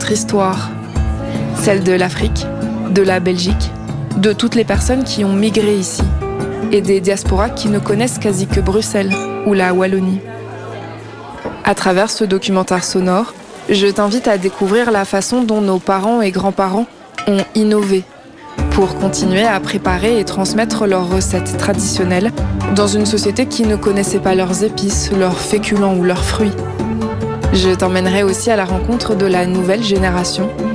notre histoire, celle de l'Afrique, de la Belgique, de toutes les personnes qui ont migré ici et des diasporas qui ne connaissent quasi que Bruxelles ou la Wallonie. À travers ce documentaire sonore, je t'invite à découvrir la façon dont nos parents et grands-parents ont innové pour continuer à préparer et transmettre leurs recettes traditionnelles dans une société qui ne connaissait pas leurs épices, leurs féculents ou leurs fruits. Je t'emmènerai aussi à la rencontre de la nouvelle génération